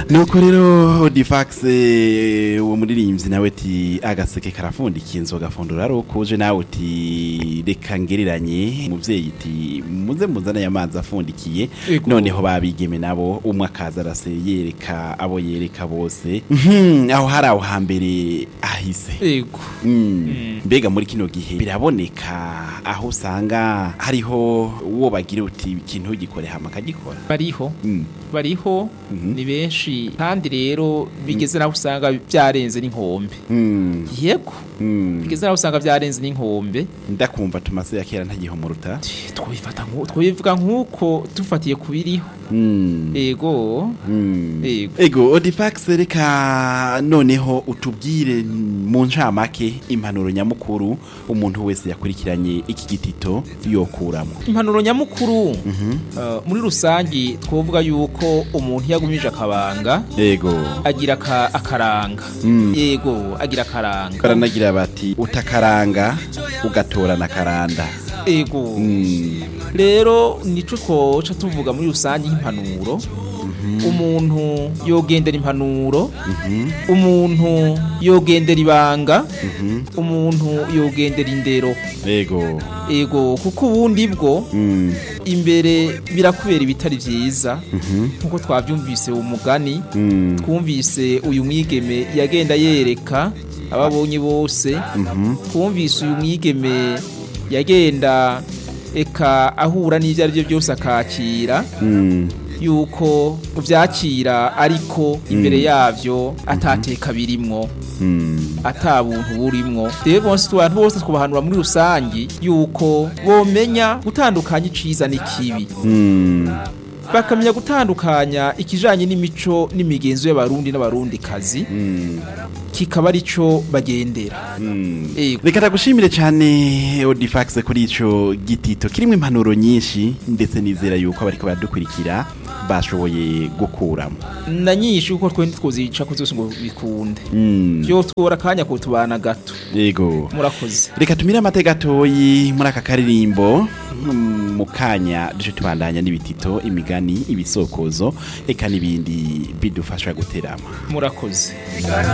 nuko rero Odifax uwo muririmbyi nawe ati agaseke karafundikiye inzoga fundura ari ukuje nawe uti reka ngereranye umuvyeyi iti muze muzana yamanza afundikiye noneho babigeme nabo umwe akaza arase yereka abo yereka bose aho hari aho hambere ahise yego mbega muri kino gihe biraboneka aho usanga hariho uwo bagira uti ikintu gikore hama kagikora bariho ni benshi kandi rero bigeze naho usanga byarenze n'inkombe yego bigeze naho usanga byarenze n'inkombe ndakumva tumase ya kera ntagihomuruta twivuga nkuko tufatiye kubiriho ego Odifax reka noneho utubwire mu ncamake impanuro nyamukuru umuntu wese yakurikiranye iki gitito yokuramo impanuro nyamukuru muri rusangi twovuga yuko umuntu yagumije akabanga agira akaranga yego agira akaranga baranagira bati utakaranga ugatorana karanda ego rero nico twoca tuvuga muri rusangi impanuro umuntu yogendera impanuro umuntu yogendera ibanga umuntu yogendera indero ego kuko ubundi bwo imbere birakubera ibitari vyiza nkuko twavyumvise umugani twumvise uyu mwigeme yagenda yereka ababonye bose twumvise uyu mwigeme yagenda eka ahura n'ivyo ari byo byose akakira yuko vyakira ariko imbere yavyo atateka birimwo atabuntu burimwo rero abantu bose twabahanura muri rusangi yuko bomenya gutandukanya iciza n'ikibi bakamenya gutandukanya ikijanye n'imico n'imigenzo y'abarundi n'abarundi kazi kikaba arico bagendera reka tagushimire cyane Odifax kuri ico gitito kirimo impanuro nyinshi ndetse nizera yuko abariko baradukurikira bashoboye gukuramo na nyinshi uko twende twozica ko zose ngo bikunde byo twora kanya ko tubana gato yego murakoze reka tumire amategatoyi muri aka karirimbo mukanya duje tubandanya n'ibitito imigani ibisokozo eka nibindi bidufasha guterama murakoze